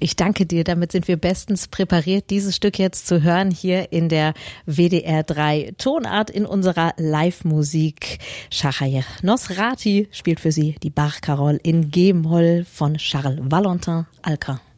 Ich danke dir. Damit sind wir bestens präpariert, dieses Stück jetzt zu hören hier in der WDR 3 Tonart in unserer Live-Musik. Shahayeh Nosrati spielt für Sie die Bach-Karol in G-Moll von Charles Valentin Alka.